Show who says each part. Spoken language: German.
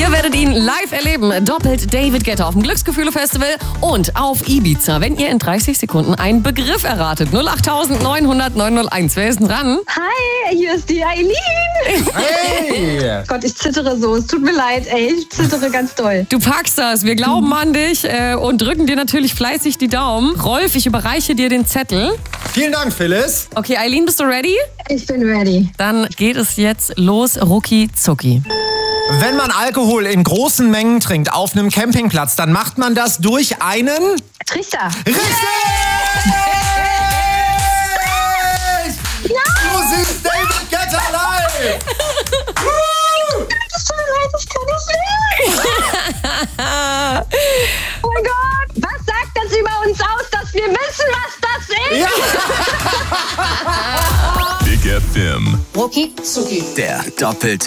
Speaker 1: Ihr werdet ihn live erleben. Doppelt David Guetta auf dem Glücksgefühle-Festival und auf Ibiza, wenn ihr in 30 Sekunden einen Begriff erratet. 08900 901. Wer ist denn dran?
Speaker 2: Hi, hier ist die Eileen.
Speaker 3: Hey!
Speaker 2: Gott, ich zittere so. Es tut mir leid, ey. Ich zittere ganz doll.
Speaker 1: Du packst das. Wir glauben an dich und drücken dir natürlich fleißig die Daumen. Rolf, ich überreiche dir den Zettel.
Speaker 3: Vielen Dank, Phyllis.
Speaker 1: Okay, Eileen, bist du ready?
Speaker 2: Ich bin ready.
Speaker 1: Dann geht es jetzt los, rucki zucki.
Speaker 3: Wenn man Alkohol in großen Mengen trinkt auf einem Campingplatz, dann macht man das durch einen...
Speaker 2: Trichter.
Speaker 3: Richtig! Ja! Du siehst David Guetta live!
Speaker 2: Das tut mir leid, ich kann nicht sehen. Oh mein Gott. Was sagt das über uns aus, dass wir wissen, was das ist?
Speaker 3: Ja!
Speaker 4: Big FM.
Speaker 5: Rucki zucki.
Speaker 6: Der Doppel